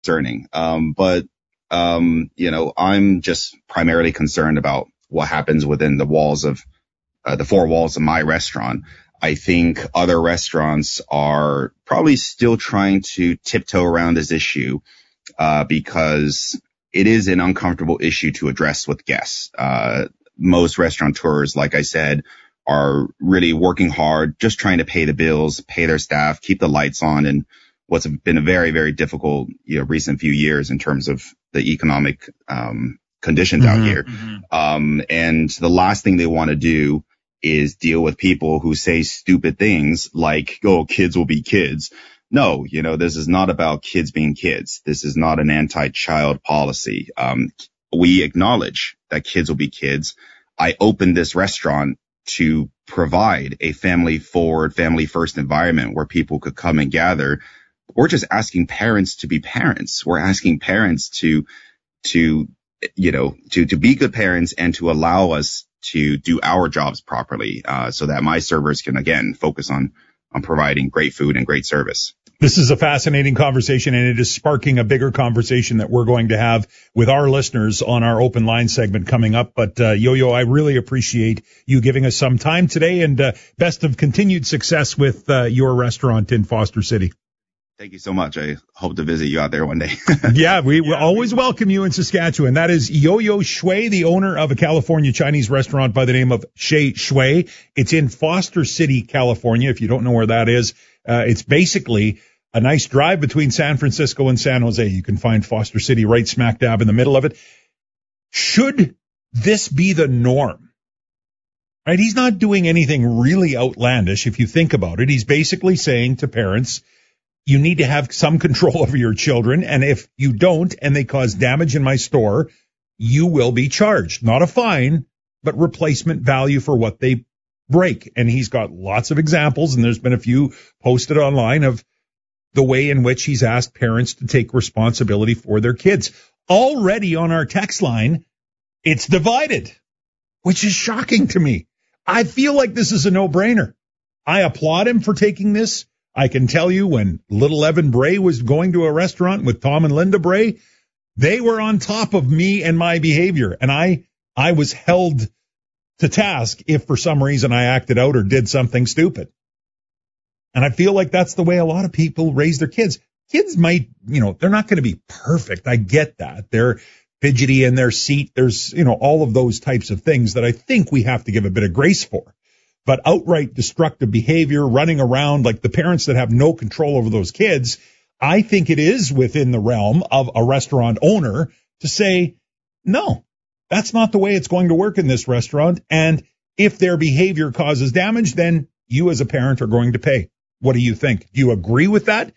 concerning. I'm just primarily concerned about what happens within the walls of the four walls of my restaurant. I think other restaurants are probably still trying to tiptoe around this issue because it is an uncomfortable issue to address with guests. Most restaurateurs, like I said, are really working hard, just trying to pay the bills, pay their staff, keep the lights on, and what's been a very, very difficult, recent few years in terms of the economic conditions out here. And the last thing they want to do is deal with people who say stupid things like, oh, kids will be kids. No, this is not about kids being kids. This is not an anti-child policy. We acknowledge that kids will be kids. I opened this restaurant to provide a family-forward, family-first environment where people could come and gather. We're just asking parents to be parents. We're asking parents to be good parents and to allow us to do our jobs properly, so that my servers can, again, focus on providing great food and great service. This is a fascinating conversation, and it is sparking a bigger conversation that we're going to have with our listeners on our open line segment coming up. But Yo-Yo, I really appreciate you giving us some time today, and best of continued success with your restaurant in Foster City. Thank you so much. I hope to visit you out there one day. Yeah, we will always welcome you in Saskatchewan. That is Yo-Yo Shui, the owner of a California Chinese restaurant by the name of Shei Shui. It's in Foster City, California. If you don't know where that is, it's basically a nice drive between San Francisco and San Jose. You can find Foster City right smack dab in the middle of it. Should this be the norm? Right? He's not doing anything really outlandish if you think about it. He's basically saying to parents, you need to have some control over your children, and if you don't and they cause damage in my store, you will be charged. Not a fine, but replacement value for what they break. And he's got lots of examples, and there's been a few posted online of the way in which he's asked parents to take responsibility for their kids. Already on our text line, it's divided, which is shocking to me. I feel like this is a no-brainer. I applaud him for taking this. I can tell you when little Evan Bray was going to a restaurant with Tom and Linda Bray, they were on top of me and my behavior. And I was held to task if for some reason I acted out or did something stupid. And I feel like that's the way a lot of people raise their kids. Kids might, they're not going to be perfect. I get that. They're fidgety in their seat. There's, all of those types of things that I think we have to give a bit of grace for. But outright destructive behavior, running around like the parents that have no control over those kids, I think it is within the realm of a restaurant owner to say, no, that's not the way it's going to work in this restaurant. And if their behavior causes damage, then you as a parent are going to pay. What do you think? Do you agree with that?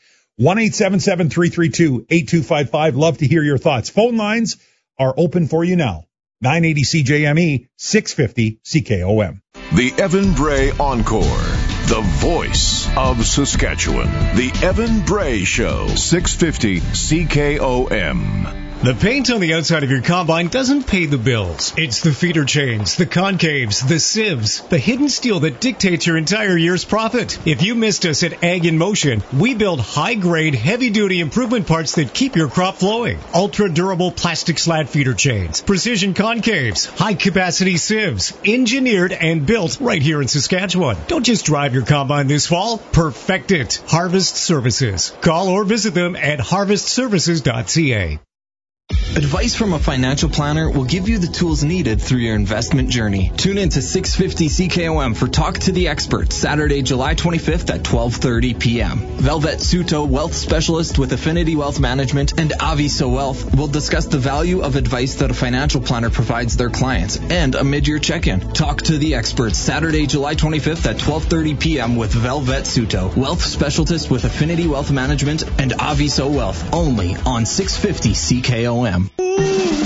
1-877-332-8255. Love to hear your thoughts. Phone lines are open for you now. 980 CJME, 650 CKOM. The Evan Bray Encore, the voice of Saskatchewan. The Evan Bray Show, 650 CKOM. The paint on the outside of your combine doesn't pay the bills. It's the feeder chains, the concaves, the sieves, the hidden steel that dictates your entire year's profit. If you missed us at Ag in Motion, we build high-grade, heavy-duty improvement parts that keep your crop flowing. Ultra-durable plastic slat feeder chains, precision concaves, high-capacity sieves, engineered and built right here in Saskatchewan. Don't just drive your combine this fall. Perfect it. Harvest Services. Call or visit them at harvestservices.ca. Advice from a financial planner will give you the tools needed through your investment journey. Tune in to 650 CKOM for Talk to the Expert, Saturday, July 25th at 12:30 p.m. Velvet Suto, wealth specialist with Affinity Wealth Management, and Aviso Wealth will discuss the value of advice that a financial planner provides their clients and a mid-year check-in. Talk to the Expert, Saturday, July 25th at 12:30 p.m. with Velvet Suto, wealth specialist with Affinity Wealth Management and Aviso Wealth, only on 650 CKOM.